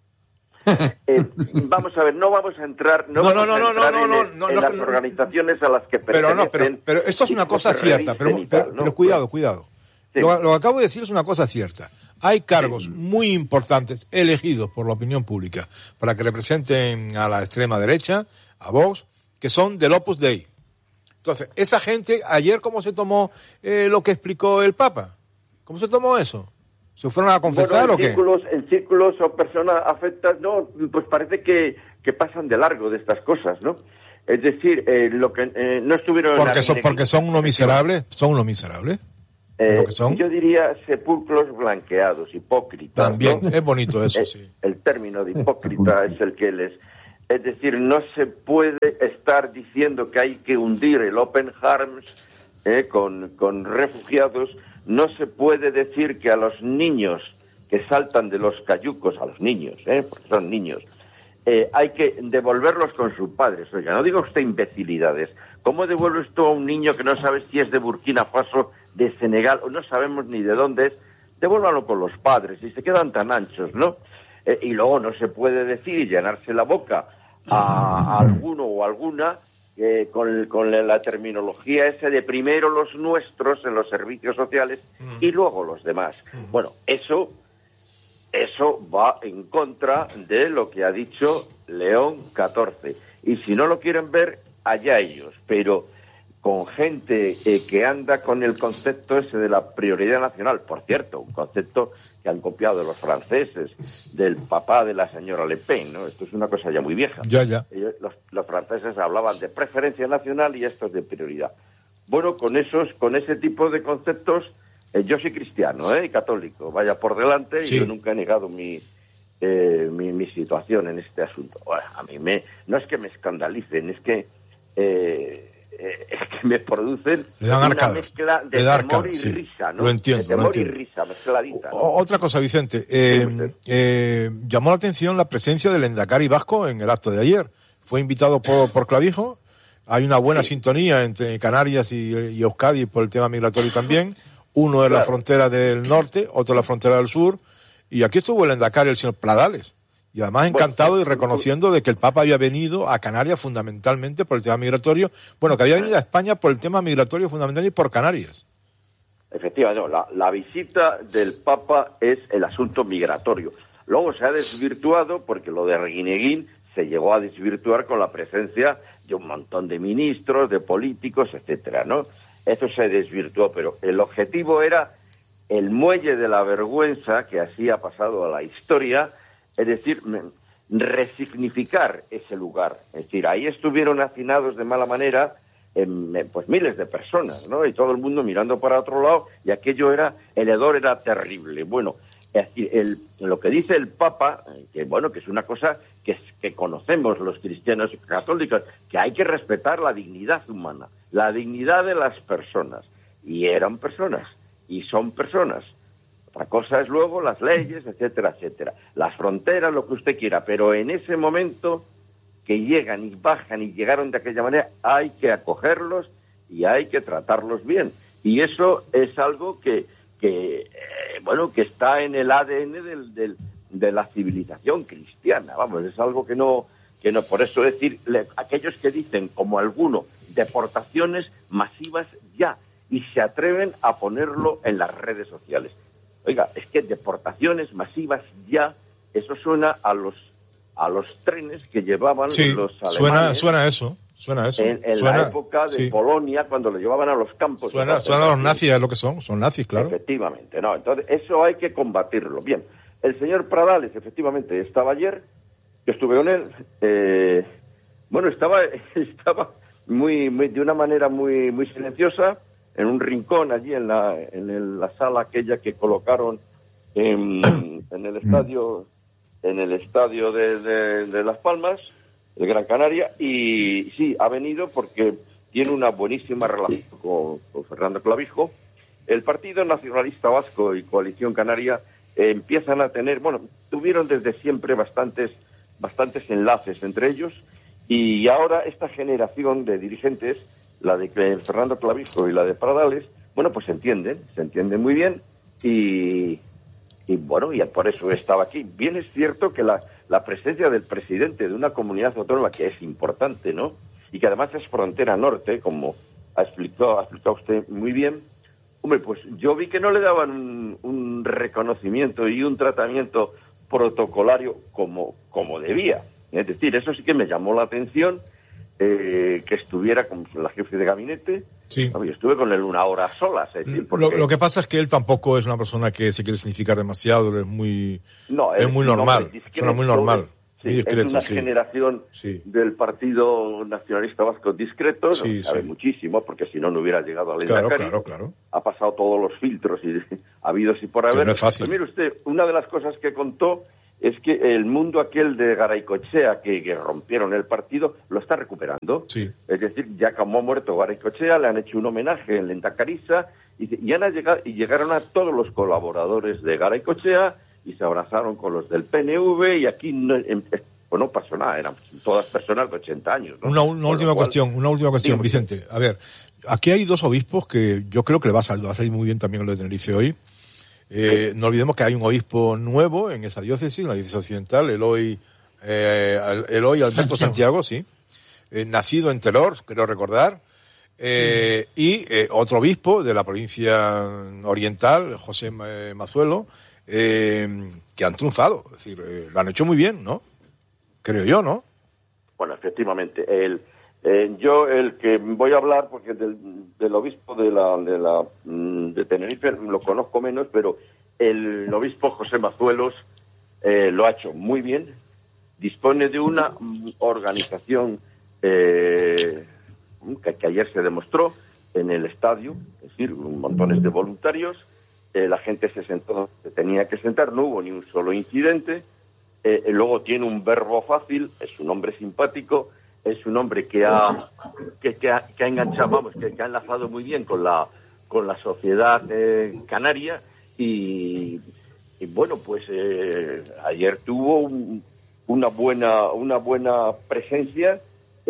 Vamos a ver, no vamos a entrar en las organizaciones a las que pertenecen. Pero esto es una cosa cierta, pero cuidado. Sí. Lo que acabo de decir es una cosa cierta. Hay cargos muy importantes elegidos por la opinión pública para que representen a la extrema derecha, a Vox, que son del Opus Dei. Entonces, esa gente, ayer, ¿cómo se tomó lo que explicó el Papa? ¿Cómo se tomó eso? ¿Se fueron a confesar o qué? En círculos o personas afectas, no, pues parece que pasan de largo de estas cosas, ¿no? Es decir, lo que no estuvieron... Porque son unos miserables, lo que son. Yo diría sepulcros blanqueados, hipócritas. También, ¿no? es bonito eso, sí. El término de hipócrita es el que les... Es decir, no se puede estar diciendo que hay que hundir el Open Arms con refugiados. No se puede decir que a los niños que saltan de los cayucos, a los niños, porque son niños, hay que devolverlos con sus padres. Oiga, no diga usted imbecilidades. ¿Cómo devuelves tú a un niño que no sabes si es de Burkina Faso, de Senegal, o no sabemos ni de dónde es? Devuélvanlo con los padres, y se quedan tan anchos, ¿no? Y luego no se puede decir y llenarse la boca a alguno o alguna con la terminología esa de primero los nuestros en los servicios sociales y luego los demás. Bueno, eso va en contra de lo que ha dicho León XIV. Y si no lo quieren ver, allá ellos. Pero con gente que anda con el concepto ese de la prioridad nacional, por cierto, un concepto que han copiado de los franceses, del papá de la señora Le Pen, ¿no? Esto es una cosa ya muy vieja. Ya. Los franceses hablaban de preferencia nacional y esto es de prioridad. Bueno, con ese tipo de conceptos, yo soy cristiano, y católico, vaya por delante, sí. Y yo nunca he negado mi situación en este asunto. Bueno, a mí no es que me escandalicen, es que me producen una mezcla de temor y risa, ¿no? Lo entiendo. De temor y risa mezcladita, ¿no? Otra cosa, Vicente, llamó la atención la presencia del Endacari vasco en el acto de ayer. Fue invitado por Clavijo. Hay una buena sintonía entre Canarias y Euskadi por el tema migratorio también. Uno es la frontera del norte, otro la frontera del sur. Y aquí estuvo el Endacari, el señor Pradales. Y además encantado y reconociendo de que el Papa había venido a Canarias fundamentalmente por el tema migratorio. Bueno, que había venido a España por el tema migratorio fundamental y por Canarias. Efectivamente, la visita del Papa es el asunto migratorio. Luego se ha desvirtuado porque lo de Arguineguín se llegó a desvirtuar con la presencia de un montón de ministros, de políticos, etcétera, ¿no? Eso se desvirtuó, pero el objetivo era el muelle de la vergüenza que así ha pasado a la historia. Es decir, resignificar ese lugar. Es decir, ahí estuvieron hacinados de mala manera pues miles de personas, ¿no? Y todo el mundo mirando para otro lado, y aquello el hedor era terrible. Bueno, es decir, lo que dice el Papa, que es una cosa que conocemos los cristianos católicos, que hay que respetar la dignidad humana, la dignidad de las personas. Y eran personas, y son personas. Otra cosa es luego las leyes, etcétera, etcétera. Las fronteras, lo que usted quiera. Pero en ese momento que llegan y bajan y llegaron de aquella manera, hay que acogerlos y hay que tratarlos bien. Y eso es algo que está en el ADN de la civilización cristiana. Vamos, es algo que no. Por eso decir, aquellos que dicen, como alguno, deportaciones masivas ya, y se atreven a ponerlo en las redes sociales. Oiga, es que deportaciones masivas ya, eso suena a los trenes que llevaban los alemanes. Suena eso. En la época de Polonia, cuando lo llevaban a los campos. Suena a los nazis, es lo que son nazis, claro. Efectivamente, ¿no? Entonces, eso hay que combatirlo. Bien, el señor Pradales, efectivamente, estaba ayer, yo estuve con él, estaba muy de una manera muy silenciosa, en un rincón allí en la sala aquella que colocaron en el estadio de Las Palmas, el Gran Canaria, y sí, ha venido porque tiene una buenísima relación con Fernando Clavijo. El Partido Nacionalista Vasco y Coalición Canaria empiezan a tener, tuvieron desde siempre bastantes enlaces entre ellos, y ahora esta generación de dirigentes, la de Fernando Clavijo y la de Pradales, pues se entienden muy bien, y por eso estaba aquí. Bien es cierto que la presencia del presidente de una comunidad autónoma que es importante, ¿no? Y que además es frontera norte, como ha explicado usted muy bien, pues yo vi que no le daban un reconocimiento y un tratamiento protocolario como debía. Es decir, eso sí que me llamó la atención, que estuviera con la jefe de gabinete. Sí. Yo estuve con él una hora sola. Es decir, lo que pasa es que él tampoco es una persona que se quiere significar demasiado, es muy normal. Suena muy normal. muy discreto, es una generación del Partido Nacionalista Vasco discreto, sabe muchísimo, porque si no, no hubiera llegado al Lehendakari. Claro. Ha pasado todos los filtros y habidos y por haber. No es fácil. Pero mire usted, una de las cosas que contó es que el mundo aquel de Garaycochea, que rompieron el partido, lo está recuperando. Sí. Es decir, ya como ha muerto Garaycochea, le han hecho un homenaje en Lehendakariza y llegaron a todos los colaboradores de Garaycochea y se abrazaron con los del PNV y aquí no pasó nada, eran todas personas de 80 años, ¿no? Una última cuestión, Vicente. A ver, aquí hay dos obispos que yo creo que le va a salir muy bien también lo de Tenerife hoy. No olvidemos que hay un obispo nuevo en esa diócesis, en la diócesis occidental, Eloy Alberto Santiago, sí. Nacido en Telor, creo recordar. Y otro obispo de la provincia oriental, José Mazuelo, que han triunfado. Es decir, lo han hecho muy bien, ¿no? Creo yo, ¿no? Bueno, efectivamente. Yo el que voy a hablar, porque del obispo de Tenerife lo conozco menos, pero el obispo José Mazuelos lo ha hecho muy bien. Dispone de una organización que ayer se demostró en el estadio, es decir, montones de voluntarios. La gente se sentó, se tenía que sentar, no hubo ni un solo incidente. Luego tiene un verbo fácil, es un hombre simpático, es un hombre que ha enganchado, vamos, que ha enlazado muy bien con la sociedad canaria y bueno, pues ayer tuvo una buena presencia,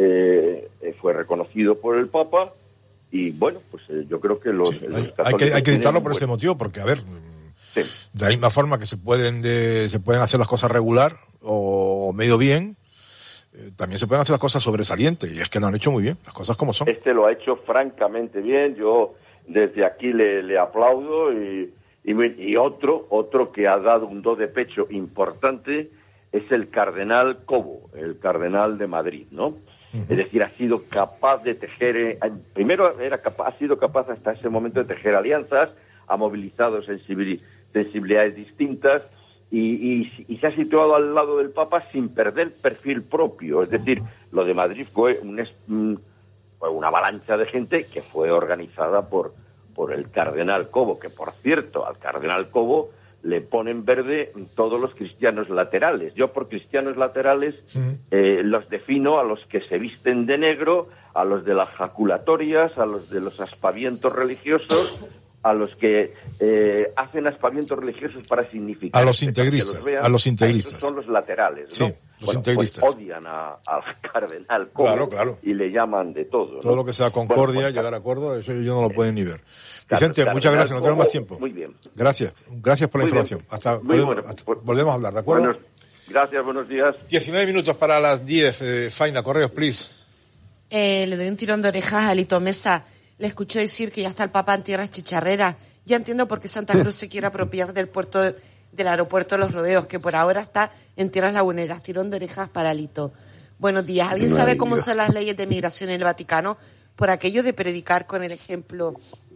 fue reconocido por el Papa y bueno, pues yo creo que los hay que editarlo por ese motivo, porque a ver, de la misma forma que se pueden hacer las cosas regular o medio bien, también se pueden hacer las cosas sobresalientes, y es que lo han hecho muy bien, las cosas como son. Lo ha hecho francamente bien, yo desde aquí le aplaudo y otro que ha dado un do de pecho importante es el cardenal Cobo, el cardenal de Madrid, ¿no? Uh-huh. Es decir, ha sido capaz de tejer, ha sido capaz hasta ese momento de tejer alianzas, ha movilizado sensibilidades distintas y se ha situado al lado del Papa sin perder perfil propio. Es decir, lo de Madrid fue una avalancha de gente que fue organizada por el cardenal Cobo, que por cierto, al cardenal Cobo le ponen verde todos los cristianos laterales. Yo por cristianos laterales los defino a los que se visten de negro, a los de las jaculatorias, a los de los aspavientos religiosos, a los que hacen aspavientos religiosos para significar... A los integristas, Esos son los laterales, ¿no? Sí, los integristas. Pues odian al cardenal Cobo, claro. Y le llaman de todo, Todo lo que sea concordia, llegar a acuerdo, eso yo no lo pueden ni ver. Vicente, muchas gracias, no tenemos más tiempo. Muy bien. Gracias por la información. Volvemos a hablar, ¿de acuerdo? Gracias, buenos días. 19 minutos para las 10. Faina, correos, please. Le doy un tirón de orejas a Lito Mesa. Le escuché decir que ya está el Papa en tierras chicharreras. Ya entiendo por qué Santa Cruz se quiere apropiar del aeropuerto de Los Rodeos, que por ahora está en tierras laguneras. Tirón de orejas para Lito. Buenos días. ¿Alguien sabe cómo son las leyes de migración en el Vaticano? Por aquello de predicar con el ejemplo.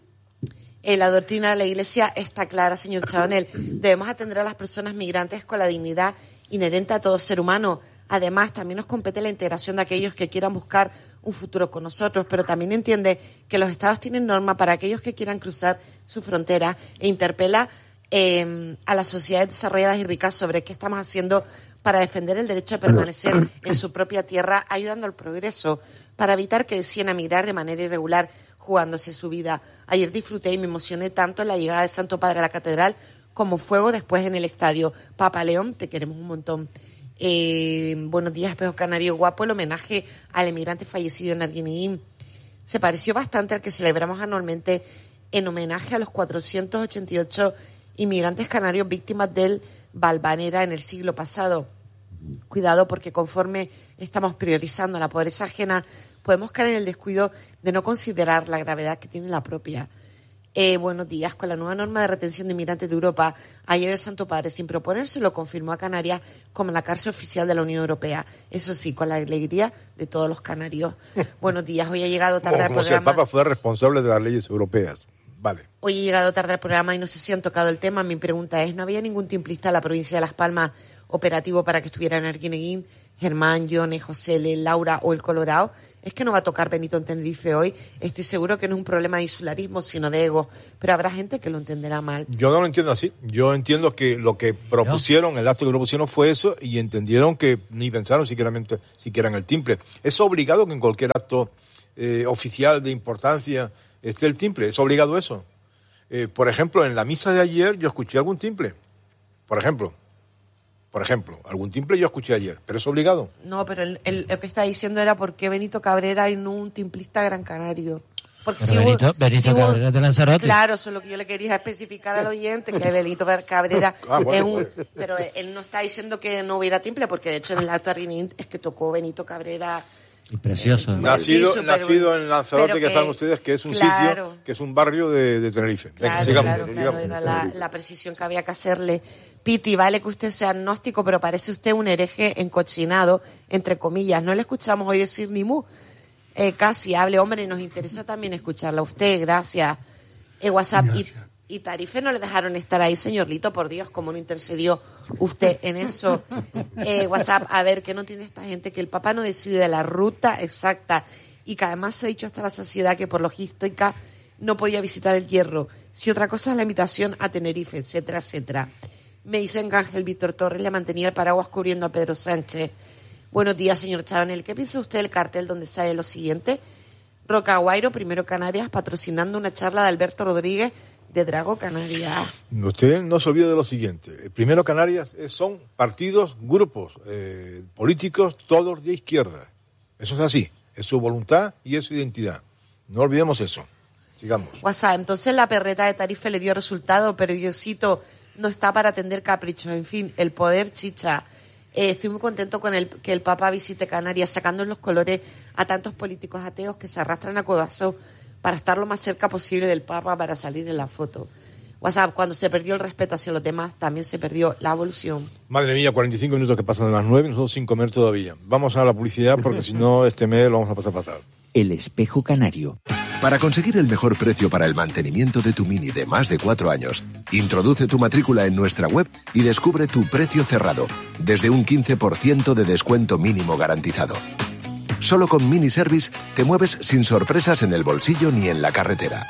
La doctrina de la Iglesia está clara, señor Chabanel. Debemos atender a las personas migrantes con la dignidad inherente a todo ser humano. Además, también nos compete la integración de aquellos que quieran buscar un futuro con nosotros, pero también entiende que los Estados tienen norma para aquellos que quieran cruzar su frontera e interpela a las sociedades desarrolladas y ricas sobre qué estamos haciendo para defender el derecho a permanecer en su propia tierra, ayudando al progreso, para evitar que deciden a migrar de manera irregular, jugándose su vida. Ayer disfruté y me emocioné tanto en la llegada del Santo Padre a la catedral como fuego después en el estadio. Papa León, te queremos un montón. Buenos días, Espejo Canario Guapo. El homenaje al emigrante fallecido en Arguineguín se pareció bastante al que celebramos anualmente en homenaje a los 488 inmigrantes canarios víctimas del Valvanera en el siglo pasado. Cuidado, porque conforme estamos priorizando la pobreza ajena, podemos caer en el descuido de no considerar la gravedad que tiene la propia. Buenos días. Con la nueva norma de retención de inmigrantes de Europa, ayer el Santo Padre, sin proponérselo, confirmó a Canarias como la cárcel oficial de la Unión Europea. Eso sí, con la alegría de todos los canarios. Buenos días. Hoy ha llegado tarde al programa. Como si el Papa fuera responsable de las leyes europeas. Vale. Hoy he llegado tarde al programa y no sé si han tocado el tema. Mi pregunta es, ¿no había ningún timplista en la provincia de Las Palmas operativo para que estuviera en Arguineguín, Germán, Yone, José L., Laura o el Colorado, es que no va a tocar Benito en Tenerife hoy. Estoy seguro que no es un problema de insularismo, sino de ego, pero habrá gente que lo entenderá mal. Yo no lo entiendo así. Yo entiendo que lo que propusieron, el acto que propusieron fue eso, y entendieron que ni pensaron siquiera en el timbre. Es obligado que en cualquier acto oficial de importancia esté el timbre. Es obligado eso. Por ejemplo, en la misa de ayer yo escuché algún timbre. Por ejemplo, algún timbre yo escuché ayer, pero es obligado. No, pero lo que está diciendo era por qué Benito Cabrera y no un timplista gran canario. Porque si Benito Cabrera de Lanzarote. Claro, eso es lo que yo le quería especificar al oyente, que Benito Cabrera pero él no está diciendo que no hubiera timple, porque de hecho en el acto de Arguineguín es que tocó Benito Cabrera. Y precioso. Nacido en Lanzarote, que saben ustedes que es un sitio, que es un barrio de Tenerife. Venga, sigamos. Era la precisión que había que hacerle. Piti, vale que usted sea agnóstico, pero parece usted un hereje encochinado, entre comillas. No le escuchamos hoy decir ni mu. Casi hable, hombre, nos interesa también escucharla a usted, gracias. WhatsApp y Tarife no le dejaron estar ahí, señor Lito, por Dios, ¿cómo no intercedió usted en eso? WhatsApp, a ver, ¿qué no tiene esta gente? Que el papá no decide la ruta exacta y que además se ha dicho hasta la saciedad que por logística no podía visitar el Hierro. Si otra cosa es la invitación a Tenerife, etcétera, etcétera. Me dicen que Ángel Víctor Torres le mantenía el paraguas cubriendo a Pedro Sánchez. Buenos días, señor Chabanel. ¿Qué piensa usted del cartel donde sale lo siguiente? Rocaguairo, Primero Canarias, patrocinando una charla de Alberto Rodríguez de Drago Canarias. Usted no se olvide de lo siguiente. Primero Canarias son partidos, grupos políticos, todos de izquierda. Eso es así. Es su voluntad y es su identidad. No olvidemos eso. Sigamos. WhatsApp. Entonces la perreta de Tarife le dio resultado, pero Diosito no está para atender caprichos. En fin, el poder chicha. Estoy muy contento con que el Papa visite Canarias, sacando los colores a tantos políticos ateos que se arrastran a codazos para estar lo más cerca posible del Papa para salir en la foto. WhatsApp, cuando se perdió el respeto hacia los demás, también se perdió la evolución. Madre mía, 45 minutos que pasan de las 9, nosotros sin comer todavía. Vamos a la publicidad porque si no, este mes lo vamos a pasar fatal. El Espejo Canario. Para conseguir el mejor precio para el mantenimiento de tu Mini de más de 4 años, introduce tu matrícula en nuestra web y descubre tu precio cerrado, desde un 15% de descuento mínimo garantizado. Solo con Mini Service te mueves sin sorpresas en el bolsillo ni en la carretera.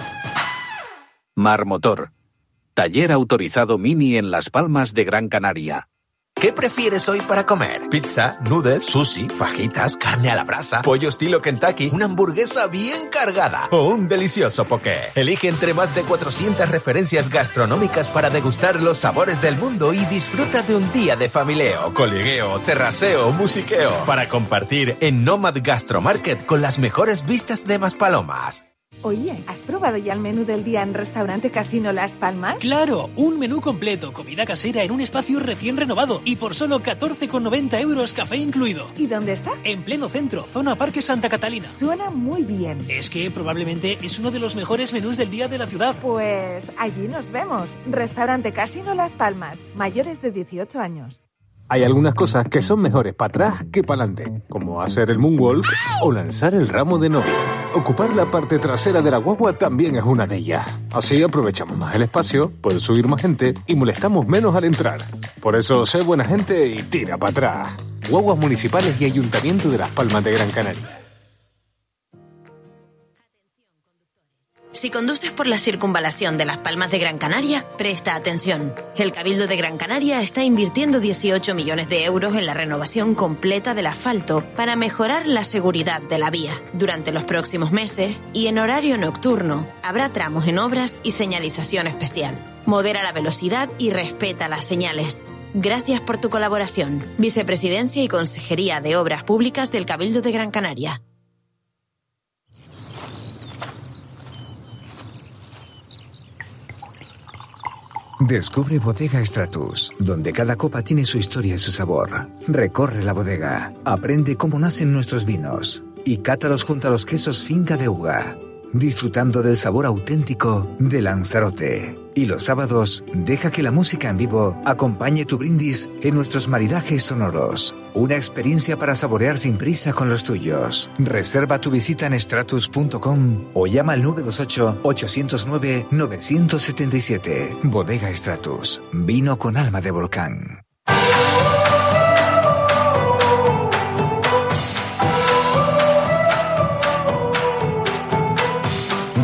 Marmotor. Taller autorizado Mini en Las Palmas de Gran Canaria. ¿Qué prefieres hoy para comer? ¿Pizza, noodles, sushi, fajitas, carne a la brasa, pollo estilo Kentucky, una hamburguesa bien cargada o un delicioso poké? Elige entre más de 400 referencias gastronómicas para degustar los sabores del mundo y disfruta de un día de familieo, coligueo, terraceo, musiqueo para compartir en Nomad Gastromarket con las mejores vistas de Maspalomas. Oye, ¿has probado ya el menú del día en Restaurante Casino Las Palmas? ¡Claro! Un menú completo, comida casera en un espacio recién renovado y por solo 14,90 euros, café incluido. ¿Y dónde está? En pleno centro, zona Parque Santa Catalina. Suena muy bien. Es que probablemente es uno de los mejores menús del día de la ciudad. Pues allí nos vemos. Restaurante Casino Las Palmas, mayores de 18 años. Hay algunas cosas que son mejores para atrás que para adelante, como hacer el moonwalk o lanzar el ramo de novia. Ocupar la parte trasera de la guagua también es una de ellas. Así aprovechamos más el espacio, puede subir más gente y molestamos menos al entrar. Por eso, sé buena gente y tira para atrás. Guaguas municipales y Ayuntamiento de Las Palmas de Gran Canaria. Si conduces por la circunvalación de Las Palmas de Gran Canaria, presta atención. El Cabildo de Gran Canaria está invirtiendo 18 millones de euros en la renovación completa del asfalto para mejorar la seguridad de la vía. Durante los próximos meses y en horario nocturno, habrá tramos en obras y señalización especial. Modera la velocidad y respeta las señales. Gracias por tu colaboración. Vicepresidencia y Consejería de Obras Públicas del Cabildo de Gran Canaria. Descubre Bodega Stratus, donde cada copa tiene su historia y su sabor. Recorre la bodega, aprende cómo nacen nuestros vinos y cátalos junto a los quesos Finca de Uga, disfrutando del sabor auténtico de Lanzarote. Y los sábados, deja que la música en vivo acompañe tu brindis en nuestros maridajes sonoros. Una experiencia para saborear sin prisa con los tuyos. Reserva tu visita en stratus.com o llama al 928-809-977. Bodega Stratus. Vino con alma de volcán.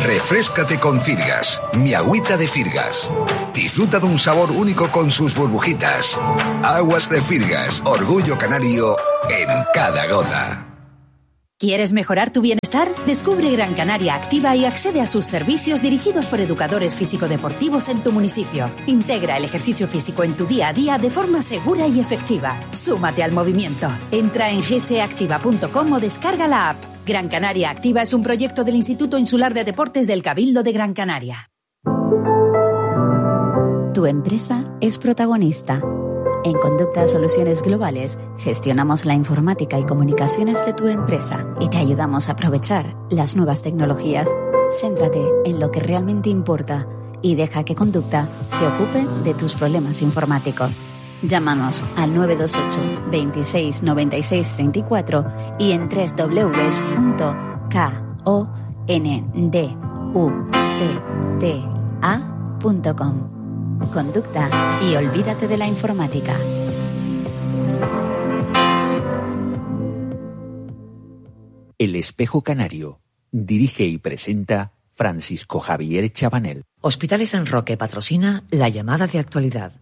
Refréscate con Firgas, mi agüita de Firgas. Disfruta de un sabor único con sus burbujitas. Aguas de Firgas, orgullo canario en cada gota. ¿Quieres mejorar tu bienestar? Descubre Gran Canaria Activa y accede a sus servicios dirigidos por educadores físico-deportivos en tu municipio. Integra el ejercicio físico en tu día a día de forma segura y efectiva. Súmate al movimiento. Entra en gseactiva.com o descarga la app. Gran Canaria Activa es un proyecto del Instituto Insular de Deportes del Cabildo de Gran Canaria. Tu empresa es protagonista. En Conducta Soluciones Globales gestionamos la informática y comunicaciones de tu empresa y te ayudamos a aprovechar las nuevas tecnologías. Céntrate en lo que realmente importa y deja que Conducta se ocupe de tus problemas informáticos. Llámanos al 928 26 96 34 y en www.konducta.com. Conducta y olvídate de la informática. El Espejo Canario. Dirige y presenta Francisco Javier Chabanel. Hospitales San Roque patrocina la llamada de actualidad.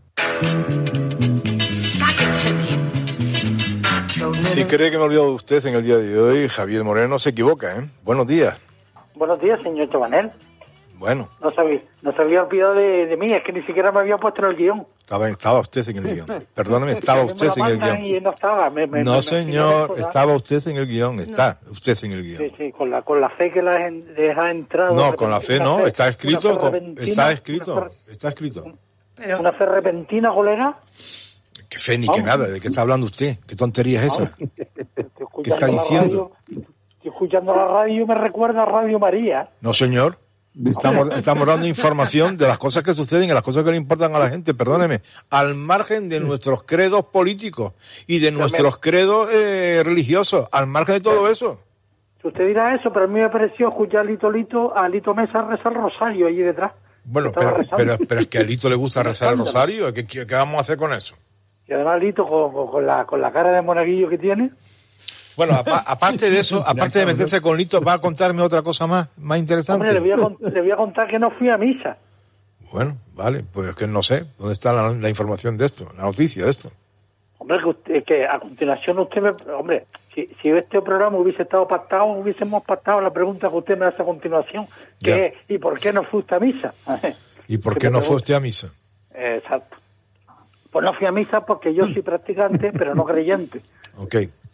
Si cree que me he olvidado de usted en el día de hoy, Javier Moreno se equivoca, ¿eh? Buenos días. Buenos días, señor Chabanel. Bueno. No se había olvidado de mí, es que ni siquiera me había puesto en el guión. Estaba usted en el guión. Perdóneme, estaba usted en el guión. Y no estaba. No, señor, estaba usted en el guión. Está usted en el guión. Sí, con la fe que les ha entrado. No, con la fe no, está escrito. Está escrito. ¿Una fe repentina, colega? ¿Qué fe ni qué nada? ¿De qué está hablando usted? ¿Qué tontería es esa? ¿Qué está diciendo? Estoy escuchando la radio, me recuerda a Radio María. No, señor. Estamos dando información de las cosas que suceden y las cosas que le importan a la gente, perdóneme, al margen de nuestros credos políticos y de nuestros credos religiosos, al margen de todo eso. Usted dirá eso, pero a mí me pareció escuchar a Lito Mesa rezar el rosario allí detrás. Bueno, pero es que a Lito le gusta rezar el rosario, ¿qué vamos a hacer con eso? Y además Lito con la cara de monaguillo que tiene. Bueno, aparte de eso, aparte de meterse con Lito, ¿va a contarme otra cosa más interesante? Hombre, le voy a contar que no fui a misa. Bueno, vale, pues es que no sé. ¿Dónde está la información de esto? La noticia de esto. Hombre, que a continuación Hombre, si este programa hubiese estado pactado, hubiésemos pactado la pregunta que usted me hace a continuación, que es, ¿y por qué no fuiste a misa? ¿Y por qué no fue usted a misa? Exacto. Pues no fui a misa porque yo soy practicante, pero no creyente. Ok.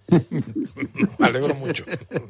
Me alegro mucho.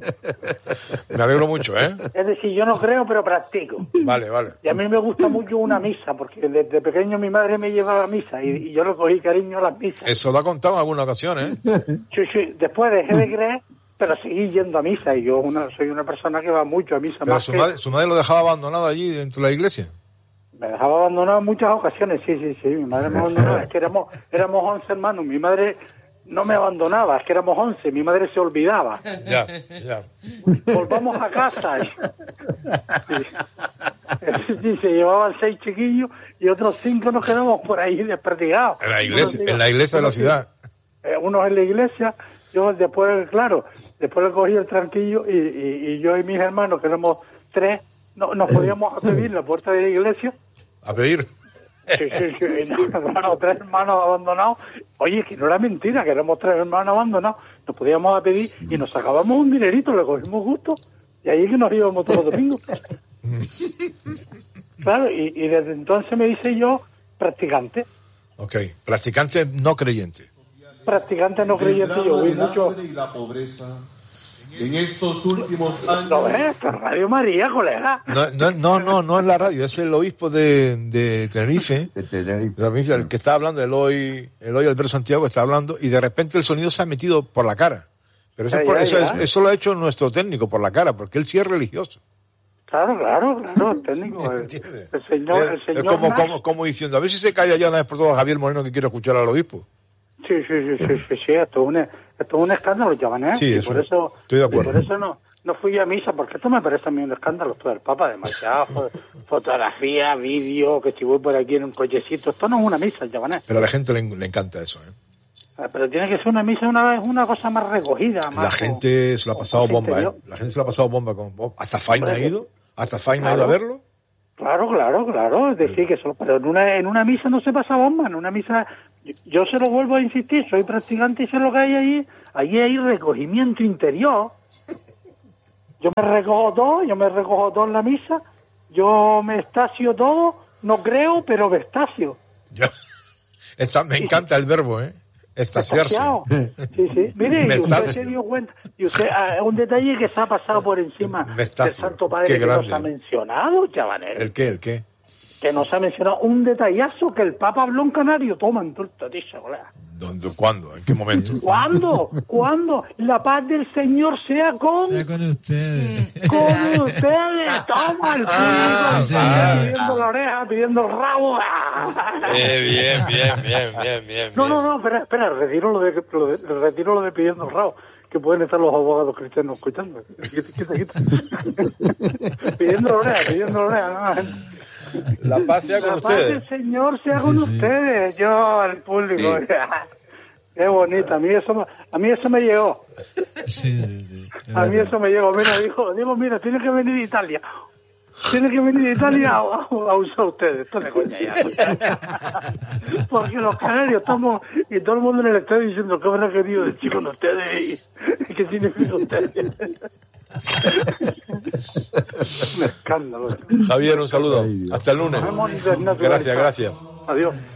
Me alegro mucho, ¿eh? Es decir, yo no creo, pero practico. Vale. Y a mí me gusta mucho una misa, porque desde pequeño mi madre me llevaba a misa y yo le cogí cariño a las misas. Eso lo ha contado en alguna ocasión, ¿eh? Sí. Después dejé de creer, pero seguí yendo a misa y yo soy una persona que va mucho a misa. Pero su madre lo dejaba abandonado allí dentro de la iglesia. Me dejaba abandonado en muchas ocasiones, sí. Mi madre me abandonó, es que éramos 11 hermanos. Mi madre no me abandonaba, es que éramos 11, mi madre se olvidaba. Ya. Volvamos a casa. Sí, se llevaban 6 chiquillos y otros 5 nos quedamos por ahí desperdigados. En la iglesia de la ciudad. Unos en la iglesia, yo después le cogí el tranquillo y yo y mis hermanos, que éramos 3, nos podíamos pedir en la puerta de la iglesia. ¿A pedir? Sí, 3 hermanos abandonados. Oye, que no era mentira, que éramos 3 hermanos abandonados. Nos podíamos pedir y nos sacábamos un dinerito, le cogimos gusto y ahí que nos íbamos todos los domingos. Claro, y desde entonces me hice yo practicante. Ok, practicante no creyente. Practicante no creyente, yo voy mucho. Y la pobreza. En estos últimos años... ¿Lo ves? Radio María, colega. No es la radio, es el obispo de Tenerife. El que está hablando, Eloy Alberto Santiago está hablando, y de repente el sonido se ha metido por la cara. Pero eso lo ha hecho nuestro técnico por la cara, porque él sí es religioso. Claro, el técnico. El señor. Es como diciendo, a ver si se calla ya una vez por todas Javier Moreno, que quiere escuchar al obispo. Sí, esto es un escándalo, Chabanel. Sí, por eso estoy de acuerdo. Por eso no fui a misa, porque esto me parece a mí un escándalo, esto del Papa, demasiado fotografía, vídeo, que si voy por aquí en un cochecito, esto no es una misa, Chabanel. Pero a la gente le encanta eso, ¿eh? Pero tiene que ser una misa una cosa más recogida. La gente se la ha pasado bomba, ¿eh? La gente se la ha pasado bomba. Hasta Faina ha ido. ¿Hasta Faina ha ido a verlo? Claro. Es decir, que solo, pero en una misa no se pasa bomba. En una misa, yo se lo vuelvo a insistir, soy practicante y sé lo que hay ahí. Ahí hay recogimiento interior. Yo me recojo todo en la misa. Yo me estacio todo. No creo, pero me estacio. Me encanta el verbo, Estaciarse. Sí. Mire, y usted se dio cuenta. Y usted, un detalle que se ha pasado por encima del Santo Padre que nos ha mencionado, chavanel. ¿El qué? Que nos ha mencionado un detallazo que el Papa habló en canario. Toma, en torta, ¿Dónde? ¿Cuándo? ¿En qué momento? ¿Cuándo? La paz del Señor sea con ustedes. Con ustedes. Toma el pidiendo la oreja, pidiendo el rabo. Bien. No, espera, retiro lo de pidiendo el rabo, que pueden estar los abogados cristianos escuchando. Quita. Pidiendo la oreja. La paz sea con ustedes. La paz del Señor sea con ustedes. Yo, el público. Sí. Qué bonito. A mí eso me llegó. Sí. A mí eso me llegó. Mira, digo, mira, tiene que venir de Italia. A usar ustedes. Esto de coña ya. Porque los canarios estamos, y todo el mundo en el estadio diciendo que habrá querido decir con ustedes y qué significa ustedes. Un escándalo. Javier, un saludo. Hasta el lunes. Gracias. Adiós.